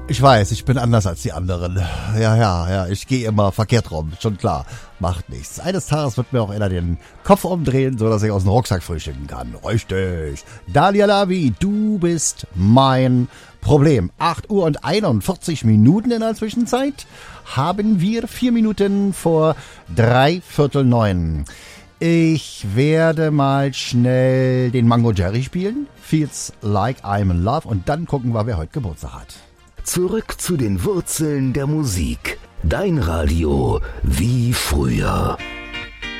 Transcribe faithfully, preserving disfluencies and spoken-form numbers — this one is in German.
Ich weiß, ich bin anders als die anderen. Ja, ja, ja, ich gehe immer verkehrt rum, schon klar. Macht nichts. Eines Tages wird mir auch einer den Kopf umdrehen, so dass ich aus dem Rucksack frühstücken kann. Richtig. Dalia Lavi, du bist mein Problem. acht Uhr und einundvierzig Minuten in der Zwischenzeit haben wir vier Minuten vor drei Viertel neun. Ich werde mal schnell den Mango Jerry spielen. Feels like I'm in love. Und dann gucken wir, wer heute Geburtstag hat. Zurück zu den Wurzeln der Musik. Dein Radio wie früher.